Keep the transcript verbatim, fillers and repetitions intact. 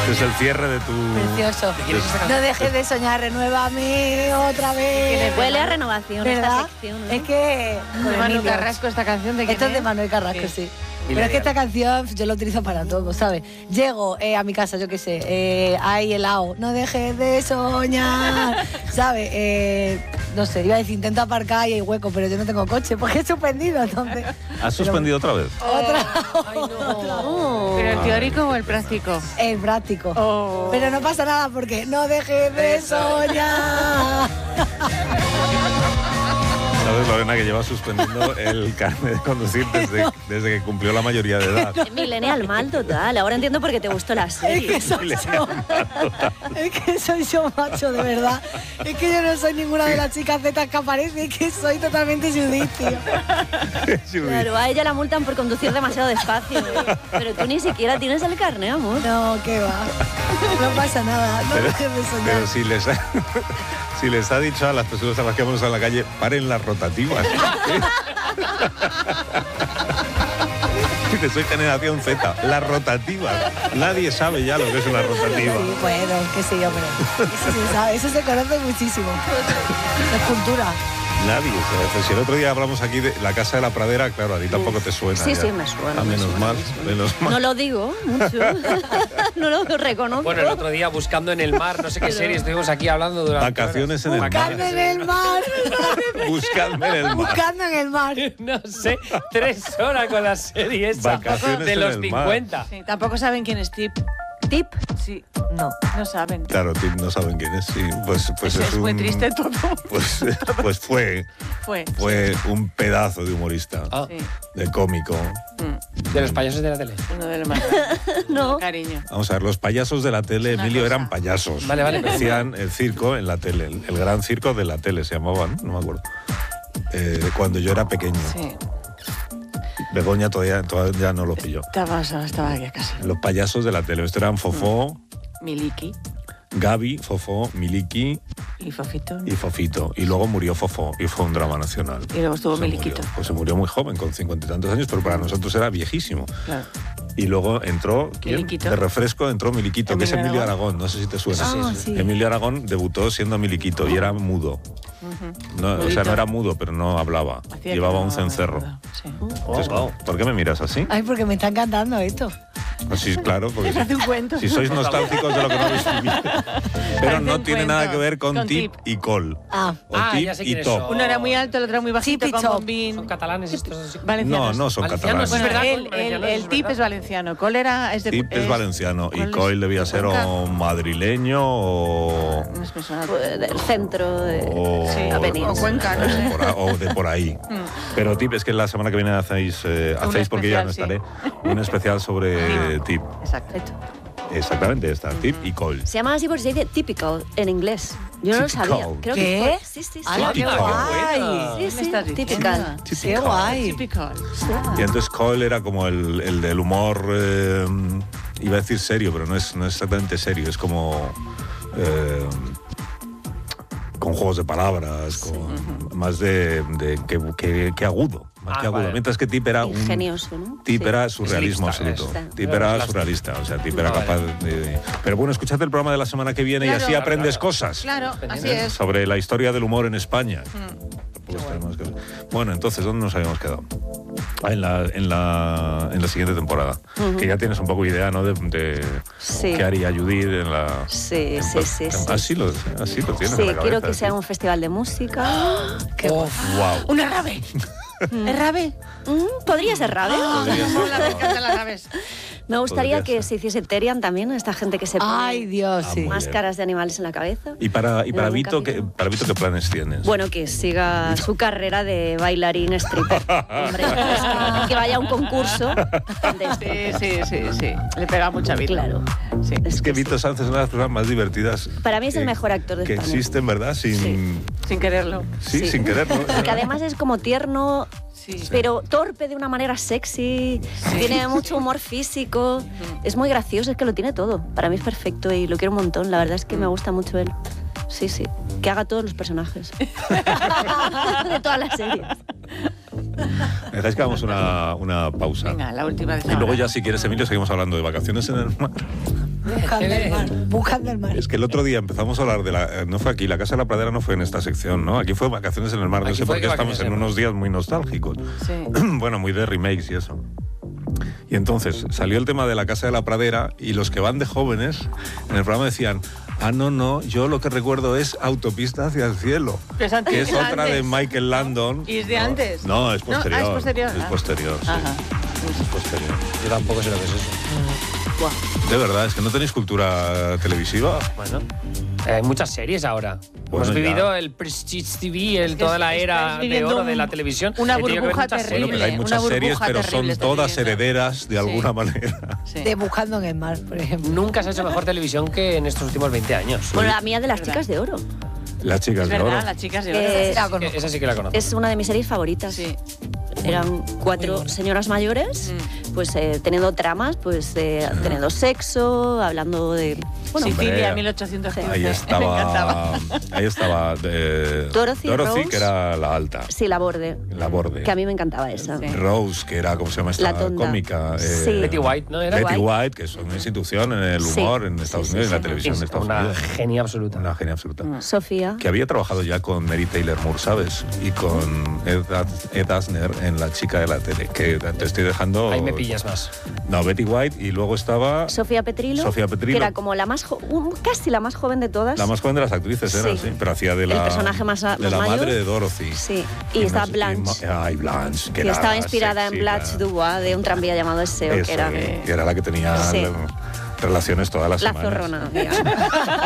Este es el cierre de tu... Precioso. De... No dejes de soñar, renuévame otra vez. Huele a renovación, ¿verdad? esta sección, ¿no? Es que... De Manuel Carrasco, esta canción de quién Esto es de es? Manuel Carrasco, sí. Sí. Pero es que esta canción yo la utilizo para todo, ¿sabes? Llego eh, a mi casa, yo qué sé, eh, hay helado, no dejes de soñar, ¿sabes? Eh, no sé, iba a decir, intento aparcar y hay hueco, pero yo no tengo coche porque he suspendido, entonces... ¿Has suspendido otra vez? Otra, Ay, no. otra. Oh. ¿Pero el teórico o el práctico? El práctico. Oh. Pero no pasa nada porque no dejes de soñar. ¿Sabes, Lorena, que lleva suspendiendo el carnet de conducir desde, desde que cumplió la mayoría de edad? Millennial mal total. Ahora entiendo por qué te gustó la Es serie. que soy yo. Es que soy yo, macho, de verdad. Es que yo no soy ninguna de las chicas zetas que aparece, es que soy totalmente Judith, tío. Claro, a ella la multan por conducir demasiado despacio. ¿eh? Pero tú ni siquiera tienes el carnet, amor. No, qué va. No pasa nada, no Pero, dejes de soñar. pero si les ha, si les ha dicho a las personas a las que vamos a la calle, paren las rotativas. Dice, soy generación Z, las rotativas. Nadie sabe ya lo que es una rotativa. Sí, bueno, que sí, hombre. Eso se sabe, eso se conoce muchísimo. Es cultura. Nadie sabe. Pues si el otro día hablamos aquí de la Casa de la Pradera, claro, a ti tampoco te suena. Sí, ya. sí, me suena. Ah, me menos suena, mal, me suena. menos mal. No lo digo mucho. No lo reconozco. Bueno, el otro día buscando en el mar, no sé qué serie, estuvimos aquí hablando durante Vacaciones en el mar. Buscando en el mar. Buscadme en el mar. Buscando en el mar. No sé, tres horas con la serie esa Vacaciones de en los el mar. cincuenta. Sí, tampoco saben quién es Tip. Tip. Sí, No. no saben. Claro, Tim, no saben quién es. Sí, pues, pues es, es, es un, muy triste todo. Pues, pues fue, Fue. fue un pedazo de humorista, Ah, Sí. de cómico. Mm, de los payasos de la tele. uno de los más. No. Cariño. Vamos a ver, los payasos de la tele, Una Emilio, cosa. eran payasos. Vale, vale. Hacían el circo en la tele, el, el gran circo de la tele se llamaba, ¿no? No me acuerdo. Eh, cuando yo era pequeño. Sí. Begoña todavía, todavía no lo pilló. Estaba, estaba ya casi. Los payasos de la tele. Estos eran Fofó, Miliki Gaby, Fofó, Miliki y Fofito. y Fofito. Y luego murió Fofó y fue un drama nacional. Y luego estuvo Se Miliquito. murió. Pues se murió muy joven, con cincuenta y tantos años, pero para nosotros era viejísimo. Claro. Y luego entró, ¿quién? Miliquito. De refresco entró Miliquito, que es Emilio Emilio Aragón. Aragón. No sé si te suena. Ah, sí. Emilio Aragón debutó siendo Miliquito y era mudo. No, o sea, Mudito. no era mudo, pero no hablaba. Hacía Llevaba que un no- cencerro. Sí. Entonces, Oh, wow. ¿por qué me miras así? Ay, porque me está encantando esto. Pues sí, claro, porque Se hace un cuento. si sois nostálgicos de lo que no habéis vivido. Pero Parece no un tiene cuento. nada que ver con, Con tip, tip. y col. Ah. O Ah, tip ya sé y quiénes top. son. Uno era muy alto, el otro era muy bajito, Tip y con top. bombín. Son catalanes estos. así. No, Valencianos. no son Valencianos, catalanes. Bueno, Es verdad, él, valencianos, el, es el tip verdad. es valenciano. Col era... Es de, Tip es valenciano y ¿cuál es? Coil debía ser Cuenca. o madrileño o... No es me suena. Pues, del centro de o, Sí, la o península. Cuenca, no o sé. de por a- o de por ahí. Pero Tip es que la semana que viene hacéis, eh, Un hacéis porque ya no especial, estaré, un especial sobre Tip. Exacto. Exactamente, está Tip y Coil. Se llama así porque se dice typical en inglés. Yo no lo Typical. sabía. Creo ¿Qué? que fue. Sí, sí, sí. ¡Hala, qué Típico. guay! Sí, ¿Qué me sí, estás diciendo? typical. ¡Qué Typical. guay! Typical. Y entonces Coil era como el, el del humor, eh, iba a decir serio, pero no es, no es exactamente serio, es como eh, con juegos de palabras, con más de, de que, que- que agudo, más Ah, que agudo. vale. Mientras que Tip era un Ingenioso, ¿no? Tip Sí. era surrealismo Slipstar, absoluto. es. Tip Era era slapstick. surrealista, o sea, Tip era Ah, capaz vale. de, de- Pero bueno, escuchad el programa de la semana que viene y Claro. así aprendes Claro, cosas. Claro, así ¿eh? es. Sobre la historia del humor en España. Pues tenemos que- Bueno, entonces, ¿dónde nos habíamos quedado? Ah, en, la, en, la, en la siguiente temporada. Que ya tienes un poco idea, ¿no? De, de Sí. qué haría Judith en la... Sí, en- sí, sí, sí. Así lo, así lo tienes Sí, en la quiero cabeza, que sea sí. un festival de música. ¡Qué guay! Wow. ¡Una rave! ¿Es rave? Mm, Podría ser rave. Podría ser. Hola, me encantan las raves. Me gustaría Podría que ser. se hiciese Terian también, esta gente que se pone ¡Ay, Dios, Ah, sí! muy máscaras de animales en la cabeza. ¿Y para, y En para, algún Vito, ¿qué, capítulo. para Vito qué planes tienes? Bueno, que siga su carrera de bailarín stripper. Hombre, es que, que vaya a un concurso de esto. Sí, sí, sí, sí. Le pega mucha vida. Claro. Sí. Es que sí. Vito Sánchez es una de las personas más divertidas. Para mí es el que- mejor actor de que España. existen, ¿verdad? Sin, sí. Sin quererlo. Sí. sin quererlo. Porque además es como tierno, Sí. pero torpe de una manera sexy, tiene mucho humor físico, es muy gracioso, es que lo tiene todo. Para mí es perfecto y lo quiero un montón, la verdad es que me gusta mucho él. Sí, sí, que haga todos los personajes de todas las series. ¿Me dejáis que hagamos una, una pausa? Venga, la última de Y luego ya, si quieres, Emilio, seguimos hablando de vacaciones en el mar. Buscando el mar, buscando el mar. Es que el otro día empezamos a hablar de la... eh, No fue aquí, la Casa de la Pradera no fue en esta sección, ¿no? Aquí fue Vacaciones en el Mar. No Aquí sé fue por qué estamos Vacaciones en en el Mar. unos días muy nostálgicos. Sí. Bueno, muy de remakes y eso. Y entonces salió el tema de la Casa de la Pradera y los que van de jóvenes en el programa decían, ah, no, no, yo lo que recuerdo es Autopista hacia el cielo, Que es antes, que es es otra de antes. Michael Landon. ¿Y es de No, antes? No, es No, ah, es posterior. posterior. Es Ah. posterior, sí. Ajá. Es posterior. Yo tampoco sé lo que es eso. Buah. De verdad, es que no tenéis cultura televisiva. Bueno, eh, hay muchas series ahora. Bueno, Hemos vivido ya. el Prestige T V, el, que toda la estáis era de viviendo oro un- de la televisión. una He tenido que ver burbuja muchas terrible. Bueno, pero hay una muchas series, burbuja pero terrible son está todas viviendo. herederas de Sí. alguna manera. Sí. De Buscando en el mar, por ejemplo. Nunca se ha hecho mejor televisión que en estos últimos veinte años. Bueno, la mía de las verdad. chicas de oro. Las chicas Es de oro. verdad, las chicas de oro. Eh, Esa sí la Que- conozco. Esa sí que la conozco. Es una de mis series favoritas. Sí. Eran cuatro señoras mayores, Mm. pues eh, teniendo tramas, pues eh, teniendo sexo, hablando de... Bueno, Sí. Sicilia, Hombre, mil ochocientos quince. Ahí Me estaba. encantaba. Ahí estaba. eh, Dorothy Rose. que era la alta. sí, La Borde. La Borde. Que a mí me encantaba esa. Sí. Rose, que era, ¿cómo se llama esta La tonda. cómica? Sí. Betty White, ¿no? Era Betty White. White, que es una institución en el Sí. humor en Estados Sí, sí, Unidos, en la sí. televisión de Estados una Unidos. genia absoluta. Una genia absoluta. Mm. Sofía. Que había trabajado ya con Mary Taylor Moore, ¿sabes? Y con Ed, Ed Asner en La chica de la tele, que te estoy dejando... Ahí me pillas más. No, Betty White, y luego estaba... Sofía Petrilo, Sofía Petrilo. que era como la más jo- un- casi la más joven de todas. La más joven de las actrices era, Sí. sí, pero hacía de la... El personaje más- de más la mayor. madre de Dorothy. Sí, y no estaba sé- Blanche, ma- Ay, Blanche, que, que era estaba inspirada sexy, en Blanche era- Dubois, de un tranvía llamado Deseo, Eso, que era que era la que tenía Sí. la- relaciones todas las la semanas. zorrona. digamos.